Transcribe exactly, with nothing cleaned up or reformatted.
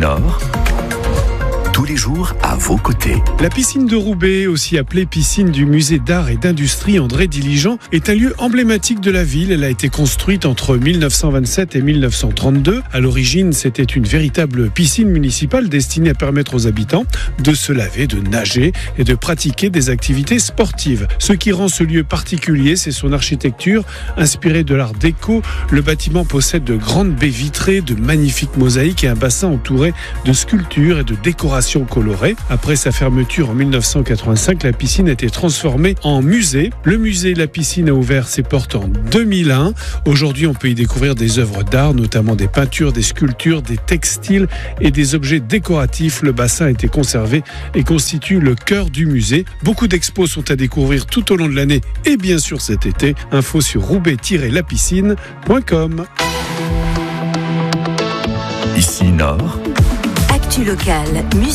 Nord, tous les jours à vos côtés. La piscine de Roubaix, aussi appelée piscine du musée d'art et d'industrie André Diligent, est un lieu emblématique de la ville. Elle a été construite entre mille neuf cent vingt-sept et mille neuf cent trente-deux. À l'origine, c'était une véritable piscine municipale destinée à permettre aux habitants de se laver, de nager et de pratiquer des activités sportives. Ce qui rend ce lieu particulier, c'est son architecture inspirée de l'art déco. Le bâtiment possède de grandes baies vitrées, de magnifiques mosaïques et un bassin entouré de sculptures et de décorations colorées. Après sa fermeture en mille neuf cent quatre-vingt-cinq, la piscine a été transformée en musée. Le musée La Piscine a ouvert ses portes en deux mille un. Aujourd'hui, on peut y découvrir des œuvres d'art, notamment des peintures, des sculptures, des textiles et des objets décoratifs. Le bassin a été conservé et constitue le cœur du musée. Beaucoup d'expos sont à découvrir tout au long de l'année et bien sûr cet été. Info sur roubaix tiret la piscine point com. Ici Nord. Actu locale, musique.